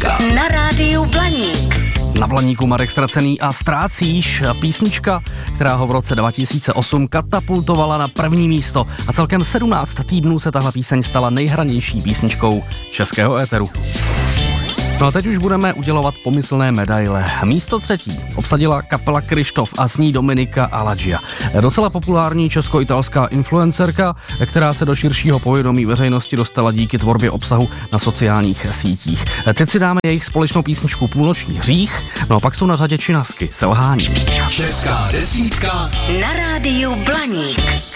desítka na rádiu Blaník. Na Blaníku Marek Ztracený a Ztrácíš, písnička, která ho v roce 2008 katapultovala na první místo a celkem 17 týdnů se tahle píseň stala nejhranější písničkou českého éteru. No a teď už budeme udělovat pomyslné medaile. Místo 3. obsadila kapela Kryštof a s ní Dominika Aladžia. Docela populární česko-italská influencerka, která se do širšího povědomí veřejnosti dostala díky tvorbě obsahu na sociálních sítích. Teď si dáme jejich společnou písničku Půlnoční hřích, no a pak jsou na řadě Činasky, Selhání. Česká desítka Na rádiu Blaník.